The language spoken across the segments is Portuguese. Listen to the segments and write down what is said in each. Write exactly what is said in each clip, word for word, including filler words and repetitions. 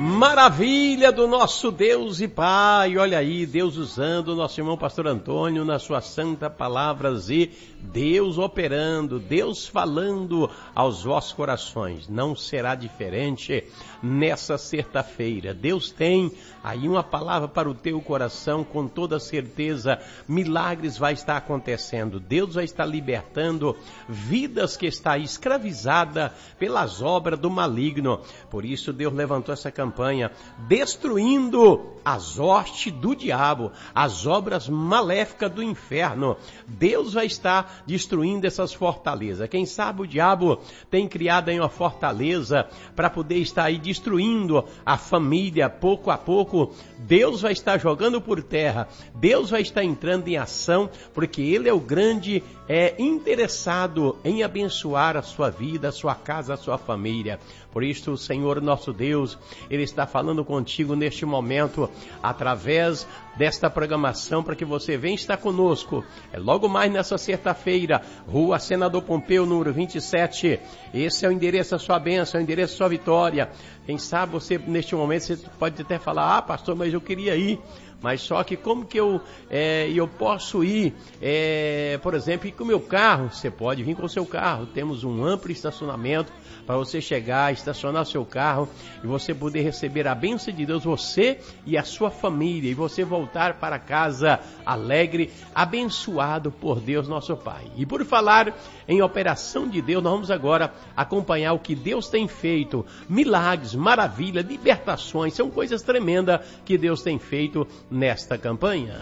Maravilha do nosso Deus e Pai. Olha aí, Deus usando o nosso irmão pastor Antônio na sua santa palavras e Deus operando, Deus falando aos vossos corações. Não será diferente nessa sexta-feira. Deus tem aí uma palavra para o teu coração, com toda certeza. Milagres vai estar acontecendo. Deus vai estar libertando vidas que está escravizada pelas obras do maligno. Por isso Deus levantou essa campanha, destruindo as hostes do diabo, as obras maléficas do inferno. Deus vai estar destruindo essas fortalezas. Quem sabe o diabo tem criado aí uma fortaleza para poder estar aí destruindo a família pouco a pouco. Deus vai estar jogando por terra, Deus vai estar entrando em ação, porque Ele é o grande é, interessado em abençoar a sua vida, a sua casa, a sua família. Por isso o Senhor nosso Deus, Ele está falando contigo neste momento, através desta programação, para que você venha estar conosco. É logo mais nessa sexta-feira, Rua Senador Pompeu, número vinte e sete. Esse é o endereço da sua bênção, é o endereço da sua vitória. Quem sabe você, neste momento, você pode até falar, ah, pastor, mas eu queria ir. Mas só que como que eu, é, eu posso ir, é, por exemplo, ir com o meu carro? Você pode vir com o seu carro. Temos um amplo estacionamento para você chegar, estacionar seu carro e você poder receber a bênção de Deus, você e a sua família, e você voltar para casa alegre, abençoado por Deus nosso Pai. E por falar em operação de Deus, nós vamos agora acompanhar o que Deus tem feito. Milagres, maravilha, libertações, são coisas tremendas que Deus tem feito nesta campanha.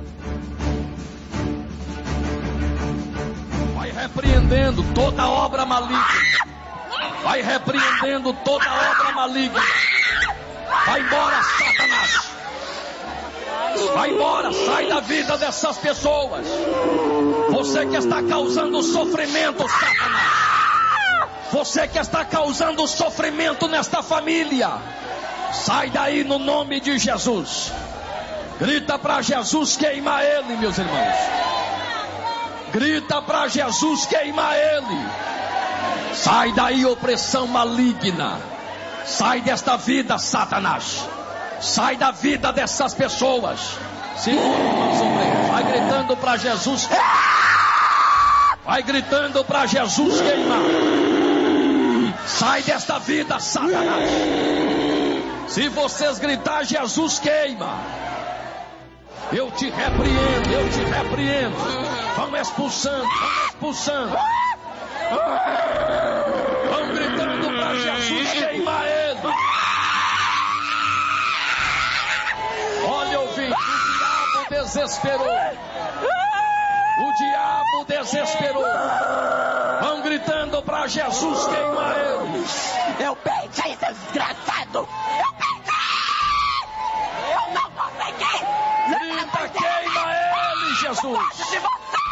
Vai repreendendo toda obra maligna. Vai repreendendo toda obra maligna. Vai embora, Satanás. Vai embora, sai da vida dessas pessoas. Você que está causando sofrimento, Satanás. Você que está causando sofrimento nesta família. Sai daí no nome de Jesus. Grita para Jesus, queima ele, meus irmãos. Grita para Jesus, queima ele. Sai daí, opressão maligna. Sai desta vida, Satanás. Sai da vida dessas pessoas. Vai gritando para Jesus. Vai gritando para Jesus, queima. Sai desta vida, Satanás. Se vocês gritar, Jesus queima. Eu te repreendo, eu te repreendo. Vão expulsando, vão expulsando. Vão gritando para Jesus, queima ele. Olha, ouvinte, o diabo desesperou. O diabo desesperou. Vão gritando para Jesus, queima ele. Eu peguei, seu desgraçado. Eu peguei. Eu não consegui. Grita, queima ele, Jesus.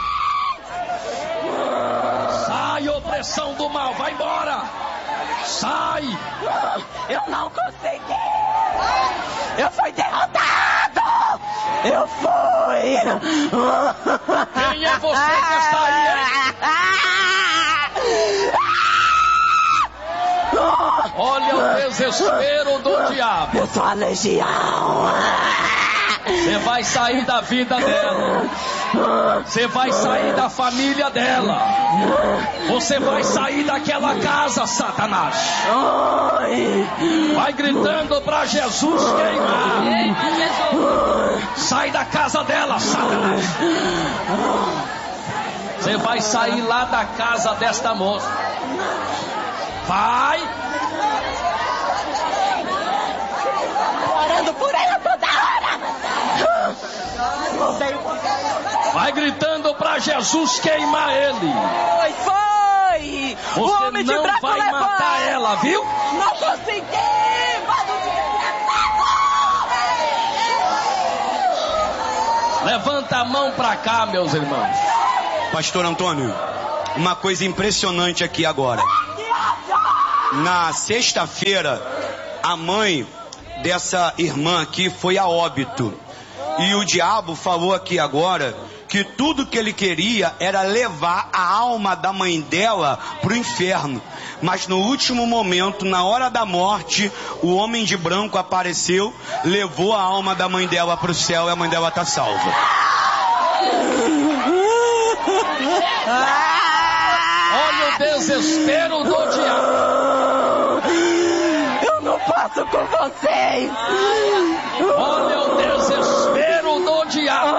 Sai, opressão do mal, vai embora. Sai. Eu não consegui. Eu fui derrotado. Eu fui. Quem é você que está aí, hein? Olha o desespero do diabo. Eu sou a legião. Você vai sair da vida dela. Você vai sair da família dela. Você vai sair daquela casa, Satanás. Vai gritando para Jesus queimar. Sai da casa dela, Satanás. Você vai sair lá da casa desta moça. Vai. Orando por ela toda hora. Vai gritando para Jesus queimar ele. Foi, foi. Você o homem de não branco vai levou. matar ela, viu? Não consegui. Levanta a mão para cá, meus irmãos. Pastor Antônio, uma coisa impressionante aqui agora. Na sexta-feira, a mãe dessa irmã aqui foi a óbito. E o diabo falou aqui agora que tudo que ele queria era levar a alma da mãe dela para o inferno. Mas no último momento, na hora da morte, o homem de branco apareceu, levou a alma da mãe dela para o céu e a mãe dela está salva. Olha o desespero do diabo. Eu não posso com vocês. Olha o desespero do diabo.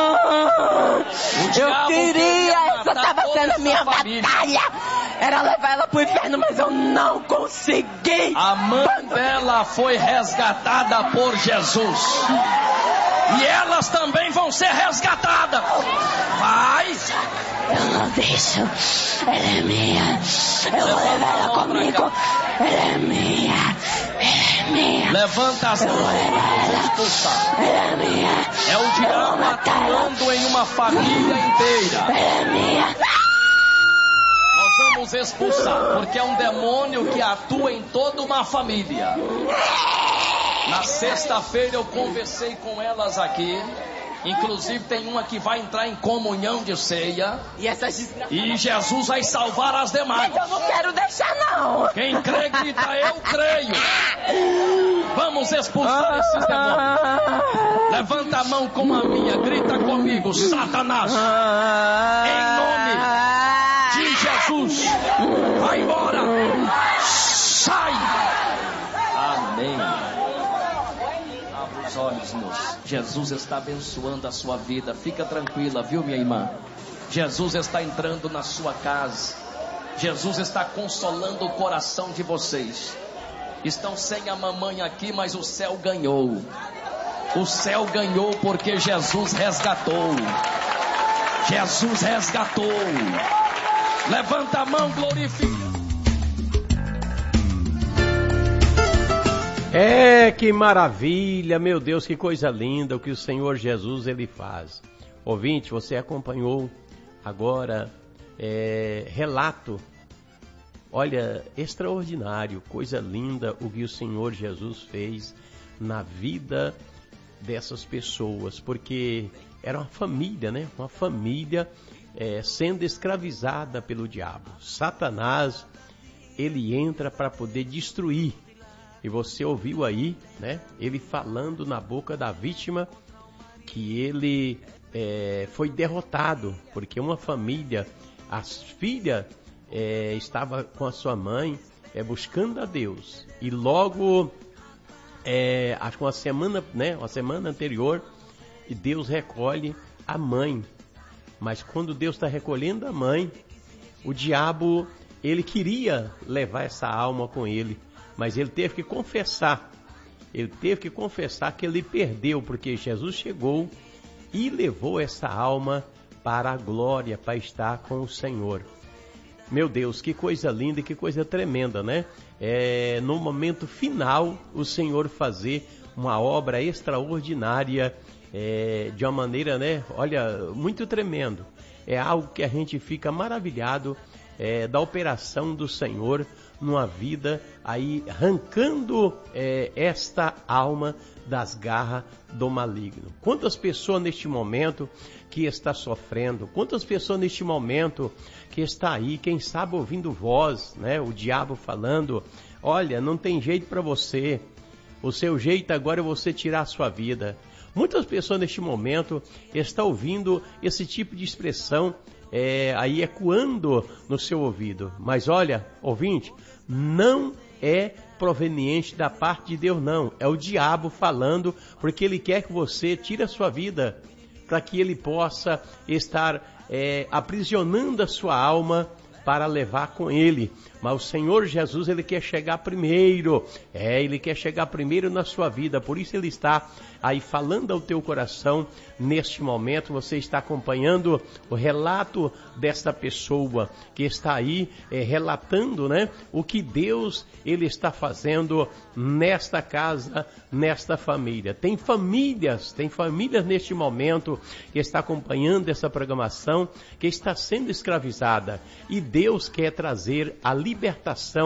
O diabo eu queria, essa estava sendo a minha família. batalha. Era levar ela pro inferno, mas eu não consegui. A mãe dela foi resgatada por Jesus. E elas também vão ser resgatadas. Vai. Eu não deixo. Ela é minha. Eu vou levar ela comigo. Ela é minha. Ela é minha. Levanta as mãos para expulsar. Ela é minha. É o diabo atuando em uma família inteira. Ela é minha. Nós vamos expulsar, porque é um demônio que atua em toda uma família. Na sexta-feira eu conversei com elas aqui. Inclusive tem uma que vai entrar em comunhão de ceia. E essas desgraçadas. E Jesus vai salvar as demais. Eu não quero deixar, não. Quem crê, grita, eu creio. Vamos expulsar esses demônios. Levanta a mão como a minha, grita comigo, Satanás. Em nome de Jesus. Vai embora. Sai. Amém. Abra os olhos, moço. Jesus está abençoando a sua vida. Fica tranquila, viu, minha irmã? Jesus está entrando na sua casa. Jesus está consolando o coração de vocês. Estão sem a mamãe aqui, mas o céu ganhou. O céu ganhou porque Jesus resgatou. Jesus resgatou. Levanta a mão, glorifica. É, que maravilha, meu Deus, que coisa linda o que o Senhor Jesus ele faz. Ouvinte, você acompanhou agora é, relato, olha, extraordinário, coisa linda o que o Senhor Jesus fez na vida dessas pessoas, porque era uma família, né? Uma família é, sendo escravizada pelo diabo. Satanás, ele entra para poder destruir. E você ouviu aí, né? Ele falando na boca da vítima que ele é, foi derrotado, porque uma família, as filhas é, estava com a sua mãe é, buscando a Deus. E logo, é, acho que uma semana, né? Uma semana anterior, Deus recolhe a mãe. Mas quando Deus está recolhendo a mãe, o diabo, ele queria levar essa alma com ele. Mas ele teve que confessar, ele teve que confessar que ele perdeu, porque Jesus chegou e levou essa alma para a glória, para estar com o Senhor. Meu Deus, que coisa linda e que coisa tremenda, né? É, no momento final, o Senhor fazer uma obra extraordinária, é, de uma maneira, né? Olha, muito tremendo. É algo que a gente fica maravilhado, é, da operação do Senhor numa vida aí, arrancando é, esta alma das garras do maligno. Quantas pessoas neste momento que está sofrendo, quantas pessoas neste momento que está aí, quem sabe ouvindo voz, né? O diabo falando, olha, não tem jeito para você, o seu jeito agora é você tirar a sua vida. Muitas pessoas neste momento estão ouvindo esse tipo de expressão, É, aí ecoando no seu ouvido. Mas olha, ouvinte, não é proveniente da parte de Deus, não. É o diabo falando, porque ele quer que você tire a sua vida, para que ele possa estar é, aprisionando a sua alma para levar com ele. Mas o Senhor Jesus, ele quer chegar primeiro. É, ele quer chegar primeiro na sua vida. Por isso ele está aí falando ao teu coração neste momento. Você está acompanhando o relato desta pessoa que está aí é, relatando, né, o que Deus ele está fazendo nesta casa, nesta família. Tem famílias, tem famílias neste momento que está acompanhando essa programação, que está sendo escravizada. E Deus quer trazer a libertação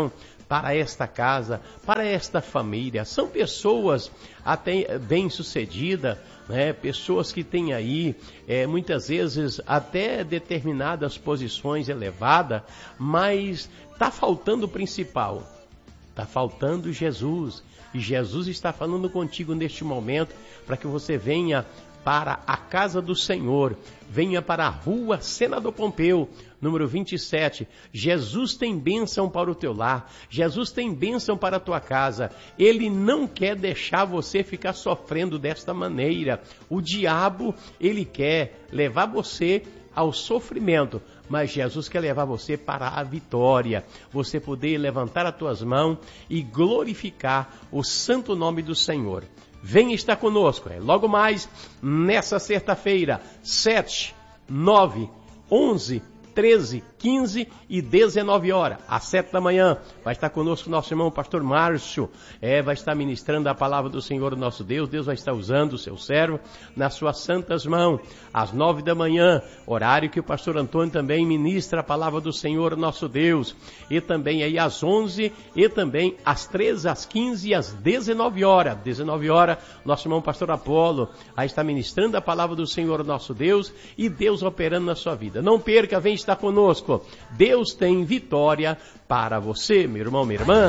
para esta casa, para esta família. São pessoas até bem-sucedidas, né? Pessoas que têm aí, é, muitas vezes, até determinadas posições elevadas, mas está faltando o principal, está faltando Jesus. E Jesus está falando contigo neste momento para que você venha para a casa do Senhor, venha para a rua Senador Pompeu, número vinte e sete. Jesus tem bênção para o teu lar, Jesus tem bênção para a tua casa. Ele não quer deixar você ficar sofrendo desta maneira. O diabo, ele quer levar você ao sofrimento, mas Jesus quer levar você para a vitória, você poder levantar as tuas mãos e glorificar o santo nome do Senhor. Venha estar conosco, é logo mais nessa sexta-feira, sete, nove, onze, treze, quinze e dezenove horas, às sete da manhã, vai estar conosco nosso irmão pastor Márcio, é, vai estar ministrando a palavra do Senhor nosso Deus. Deus vai estar usando o seu servo nas suas santas mãos, às nove da manhã, horário que o pastor Antônio também ministra a palavra do Senhor nosso Deus, e também aí às onze, e também às treze, às quinze e às dezenove horas, dezenove horas, nosso irmão pastor Apolo, aí está ministrando a palavra do Senhor nosso Deus, e Deus operando na sua vida. Não perca, vem estar conosco. Deus tem vitória para você, meu irmão, minha irmã.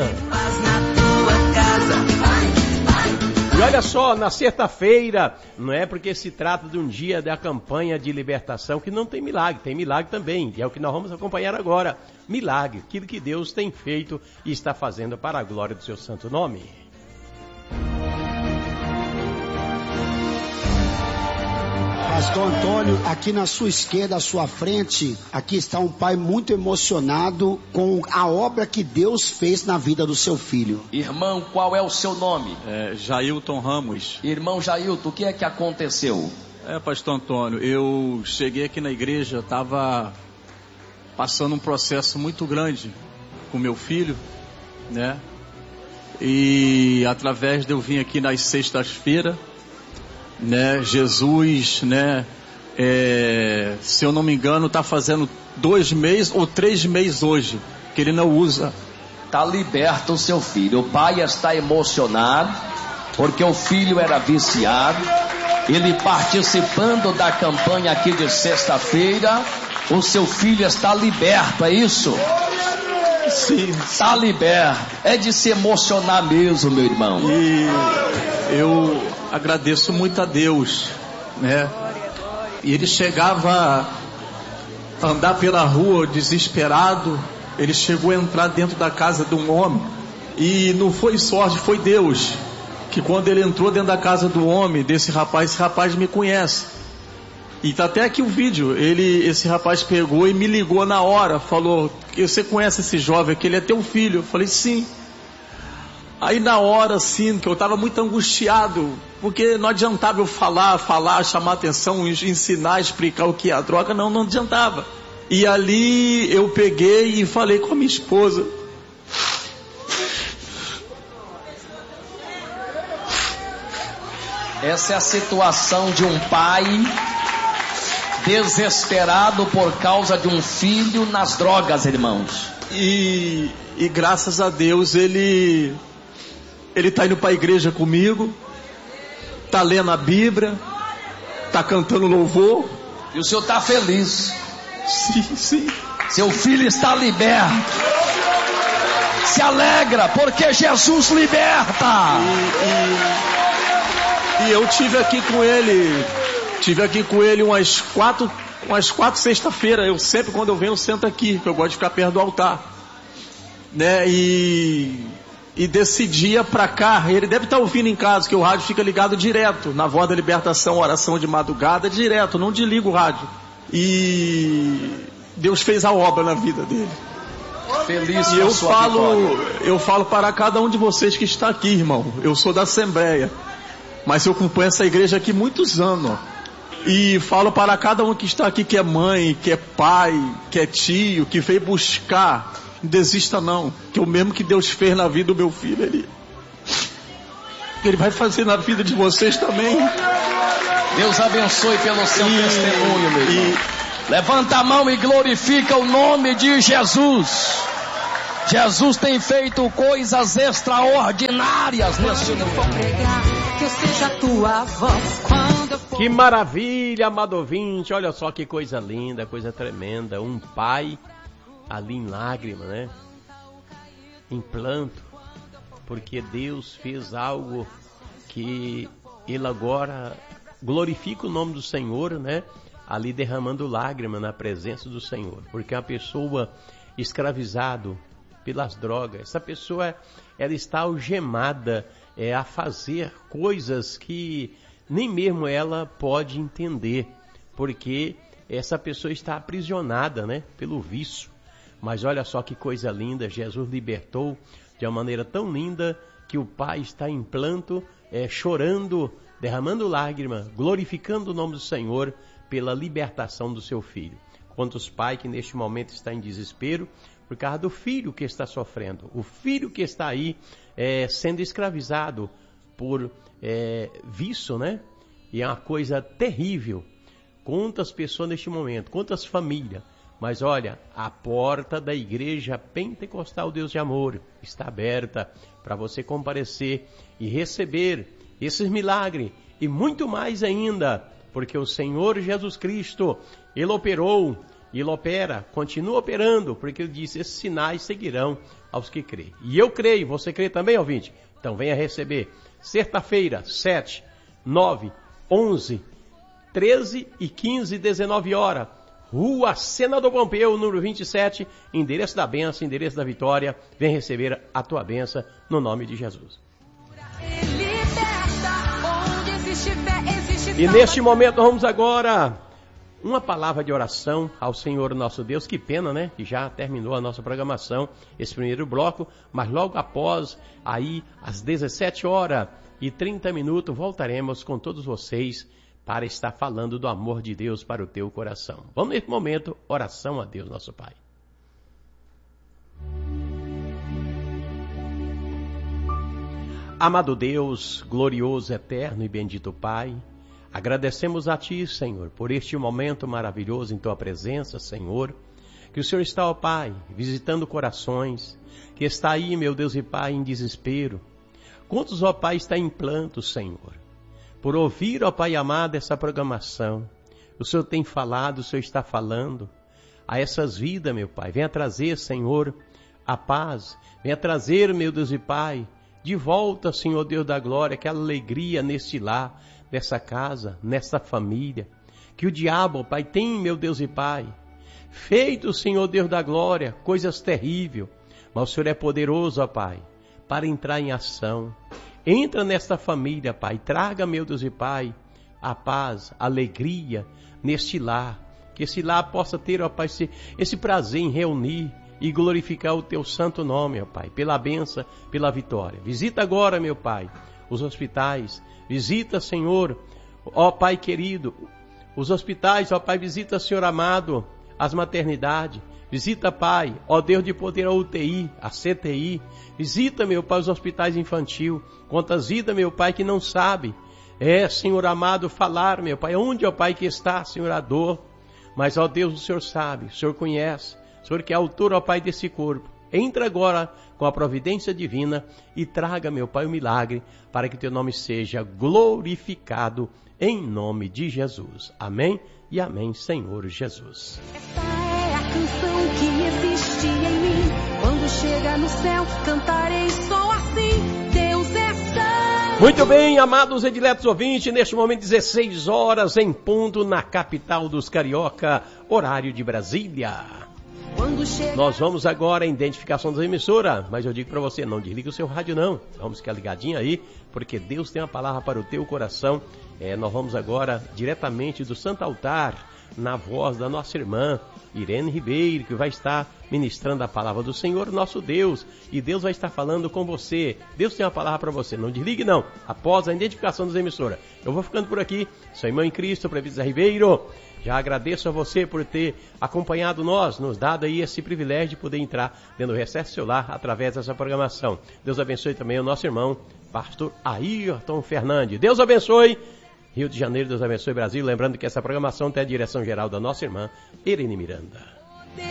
E olha só, na sexta-feira, não é porque se trata de um dia da campanha de libertação que não tem milagre, tem milagre também, e é o que nós vamos acompanhar agora. Milagre, aquilo que Deus tem feito e está fazendo para a glória do seu santo nome. Pastor Antônio, aqui na sua esquerda, à sua frente, aqui está um pai muito emocionado com a obra que Deus fez na vida do seu filho. Irmão, qual é o seu nome? É, Jailton Ramos. Irmão Jailton, o que é que aconteceu? É, pastor Antônio, eu cheguei aqui na igreja, estava passando um processo muito grande com meu filho, né? E através de eu vir aqui nas sextas-feiras, né, Jesus, né, é, se eu não me engano, está fazendo dois meses ou três meses hoje, que ele não usa. Está liberto o seu filho. O pai está emocionado, porque o filho era viciado. Ele participando da campanha aqui de sexta-feira, o seu filho está liberto, é isso? Sim. Está liberto. É de se emocionar mesmo, meu irmão. E eu agradeço muito a Deus, né? E ele chegava a andar pela rua desesperado. Ele chegou a entrar dentro da casa de um homem, e não foi sorte, foi Deus, que quando ele entrou dentro da casa do homem, desse rapaz, esse rapaz me conhece, e tá até aqui o vídeo. Ele, esse rapaz pegou e me ligou na hora, falou: você conhece esse jovem aqui, ele é teu filho? Eu falei: sim. Aí na hora, assim, que eu estava muito angustiado, porque não adiantava eu falar, falar, chamar atenção, ensinar, explicar o que é a droga, não, não adiantava. E ali eu peguei e falei com a minha esposa. Essa é a situação de um pai desesperado por causa de um filho nas drogas, irmãos. E, e graças a Deus ele... Ele está indo para a igreja comigo, está lendo a Bíblia, está cantando louvor. E o senhor está feliz? Sim, sim. Seu filho está liberto. Se alegra, porque Jesus liberta. E, e, e eu tive aqui com ele, tive aqui com ele umas quatro, umas quatro sexta-feira. Eu sempre, quando eu venho, eu sento aqui, porque eu gosto de ficar perto do altar, né? E... E desse dia pra cá, ele deve estar ouvindo em casa, que o rádio fica ligado direto, na Voz da Libertação, oração de madrugada, direto, não desliga o rádio. E Deus fez a obra na vida dele. Feliz e com eu a sua falo, vitória. eu falo para cada um de vocês que está aqui, irmão. Eu sou da Assembleia, mas eu acompanho essa igreja aqui há muitos anos. E falo para cada um que está aqui, que é mãe, que é pai, que é tio, que veio buscar. Não desista não, que o mesmo que Deus fez na vida do meu filho, Ele, ele vai fazer na vida de vocês também. Deus abençoe pelo seu e, testemunho, meu irmão. E... Levanta a mão e glorifica o nome de Jesus. Jesus tem feito coisas extraordinárias neste mundo. Que eu seja a tua voz quando eu for... Que maravilha, amado ouvinte. Olha só que coisa linda, coisa tremenda. Um pai ali em lágrima, né? Em planto. Porque Deus fez algo que ele agora glorifica o nome do Senhor, né? Ali derramando lágrima na presença do Senhor. Porque a pessoa escravizado pelas drogas, essa pessoa, ela está algemada é, a fazer coisas que nem mesmo ela pode entender, porque essa pessoa está aprisionada, né, pelo vício. Mas olha só que coisa linda, Jesus libertou de uma maneira tão linda que o pai está em planto, é, chorando, derramando lágrima, glorificando o nome do Senhor pela libertação do seu filho. Quantos pais que neste momento estão em desespero por causa do filho que está sofrendo, o filho que está aí é, sendo escravizado por é, vício, né? E é uma coisa terrível. Quantas pessoas neste momento, quantas famílias. Mas olha, a porta da igreja pentecostal Deus de Amor está aberta para você comparecer e receber esses milagres e muito mais ainda, porque o Senhor Jesus Cristo, Ele operou, Ele opera, continua operando, porque Ele disse, esses sinais seguirão aos que creem. E eu creio, você crê também, ouvinte? Então venha receber, sexta-feira, sete, nove, onze, treze e quinze, dezenove horas, Rua Senador Pompeu, número vinte e sete, endereço da bênção, endereço da vitória. Vem receber a tua bênção no nome de Jesus. E neste momento vamos agora uma palavra de oração ao Senhor nosso Deus. Que pena, né? Que já terminou a nossa programação, esse primeiro bloco, mas logo após, aí às dezessete horas e trinta minutos, voltaremos com todos vocês para estar falando do amor de Deus para o teu coração. Vamos nesse momento, oração a Deus nosso Pai. Amado Deus, glorioso, eterno e bendito Pai, agradecemos a Ti, Senhor, por este momento maravilhoso em Tua presença, Senhor, que o Senhor está, ó Pai, visitando corações, que está aí, meu Deus e Pai, em desespero. Quantos, ó Pai, está em planto, Senhor? Por ouvir, ó Pai amado, essa programação. O Senhor tem falado, o Senhor está falando a essas vidas, meu Pai. Venha trazer, Senhor, a paz. Venha trazer, meu Deus e Pai, de volta, Senhor Deus da glória, aquela alegria nesse lar, nessa casa, nessa família. Que o diabo, ó Pai, tem, meu Deus e Pai, feito, Senhor Deus da glória, coisas terríveis. Mas o Senhor é poderoso, ó Pai, para entrar em ação. Entra nesta família, Pai, traga, meu Deus e Pai, a paz, a alegria neste lar, que esse lar possa ter, ó Pai, esse, esse prazer em reunir e glorificar o Teu santo nome, ó Pai, pela benção, pela vitória. Visita agora, meu Pai, os hospitais, visita, Senhor, ó Pai querido, os hospitais, ó Pai, visita, Senhor amado, as maternidades. Visita, Pai, ó Deus de poder, a U T I, a C T I. Visita, meu Pai, os hospitais infantil. Quantas vidas, meu Pai, que não sabe. É, Senhor amado, falar, meu Pai, onde, ó Pai, que está, Senhor, a dor. Mas, ó Deus, o Senhor sabe, o Senhor conhece. O Senhor que é autor, ó Pai, desse corpo. Entra agora com a providência divina e traga, meu Pai, o milagre para que Teu nome seja glorificado em nome de Jesus. Amém e amém, Senhor Jesus. Canção que existe em mim, quando chega no céu, cantarei só assim, Deus é santo. Muito bem, amados e diletos ouvintes, neste momento dezesseis horas em ponto na capital dos carioca, horário de Brasília. Chega... Nós vamos agora à identificação das emissoras, mas eu digo para você, não desliga o seu rádio não, vamos ficar ligadinho aí, porque Deus tem uma palavra para o teu coração. É, nós vamos agora diretamente do Santo Altar, na voz da nossa irmã Irene Ribeiro, que vai estar ministrando a palavra do Senhor, nosso Deus, e Deus vai estar falando com você. Deus tem uma palavra para você, não desligue não, após a identificação das emissoras. Eu vou ficando por aqui, sou irmão em Cristo, Presbítero Ribeiro. Já agradeço a você por ter acompanhado nós, nos dado aí esse privilégio de poder entrar dentro do recesso celular através dessa programação. Deus abençoe também o nosso irmão, pastor Ayrton Fernandes. Deus abençoe Rio de Janeiro, Deus abençoe Brasil. Lembrando que essa programação tem a direção geral da nossa irmã Irene Miranda.